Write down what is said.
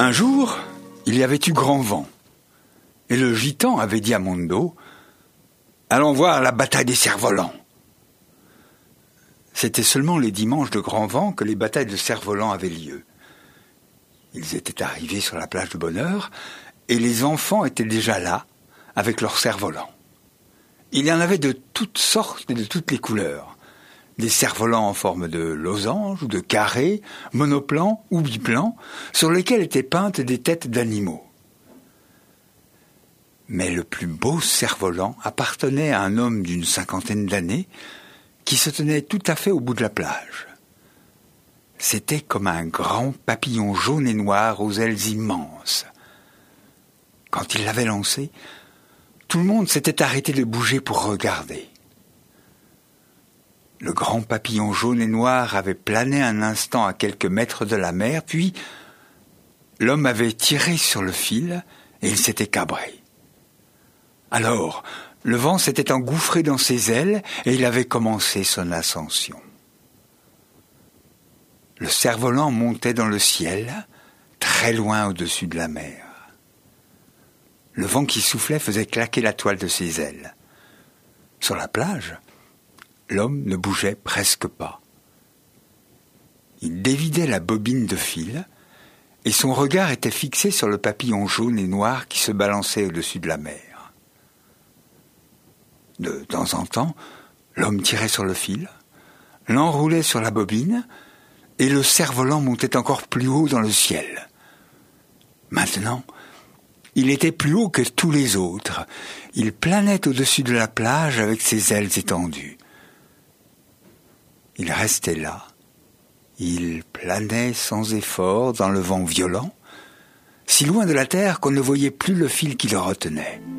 Un jour, il y avait eu grand vent, et le gitan avait dit à Mondo « Allons voir la bataille des cerfs-volants ». C'était seulement les dimanches de grand vent que les batailles de cerfs-volants avaient lieu. Ils étaient arrivés sur la plage de Bonheur, et les enfants étaient déjà là, avec leurs cerfs-volants. Il y en avait de toutes sortes et de toutes les couleurs. Des cerfs-volants en forme de losange ou de carré, monoplan ou biplan, sur lesquels étaient peintes des têtes d'animaux. Mais le plus beau cerf-volant appartenait à un homme d'une 50aine d'années qui se tenait tout à fait au bout de la plage. C'était comme un grand papillon jaune et noir aux ailes immenses. Quand il l'avait lancé, tout le monde s'était arrêté de bouger pour regarder. Le grand papillon jaune et noir avait plané un instant à quelques mètres de la mer, puis l'homme avait tiré sur le fil et il s'était cabré. Alors, le vent s'était engouffré dans ses ailes et il avait commencé son ascension. Le cerf-volant montait dans le ciel, très loin au-dessus de la mer. Le vent qui soufflait faisait claquer la toile de ses ailes. Sur la plage, l'homme ne bougeait presque pas. Il dévidait la bobine de fil et son regard était fixé sur le papillon jaune et noir qui se balançait au-dessus de la mer. De temps en temps, l'homme tirait sur le fil, l'enroulait sur la bobine et le cerf-volant montait encore plus haut dans le ciel. Maintenant, il était plus haut que tous les autres. Il planait au-dessus de la plage avec ses ailes étendues. Il restait là. Il planait sans effort dans le vent violent, si loin de la terre qu'on ne voyait plus le fil qui le retenait.